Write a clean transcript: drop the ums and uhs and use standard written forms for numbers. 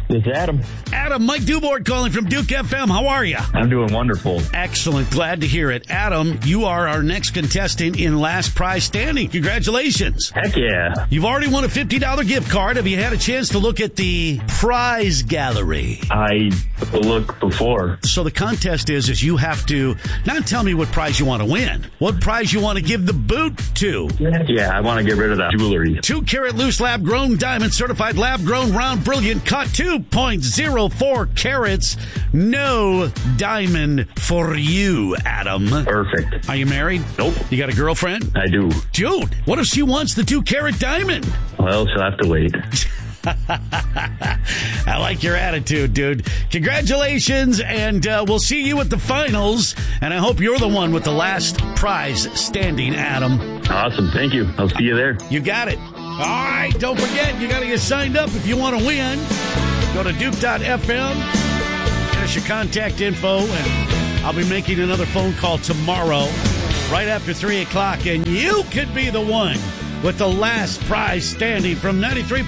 This is Adam. Adam, Mike Dubord calling from Duke FM. How are you? I'm doing wonderful. Excellent. Glad to hear it. Adam, you are our next contestant in Last Prize Standing. Congratulations. Heck yeah. You've already won a $50 gift card. Have you had a chance to look at the prize gallery? I looked before. So the contest is you have to not tell me what prize you want to win. What prize you want to give the boot to? Yeah, I want to get rid of that jewelry. 2-carat loose lab-grown diamond, certified lab-grown round brilliant cut 2.04 carats. No diamond for you, Adam. Perfect. Are you married? Nope. You got a girlfriend? I do. Dude, what if she wants the 2-carat diamond? Well, she'll have to wait. I like your attitude, dude. Congratulations, and we'll see you at the finals, and I hope you're the one with the last prize standing, Adam. Awesome. Thank you. I'll see you there. You got it. All right, don't forget, you got to get signed up if you want to win. Go to Duke.fm, get us your contact info, and I'll be making another phone call tomorrow right after 3 o'clock, and you could be the one with the last prize standing from 93.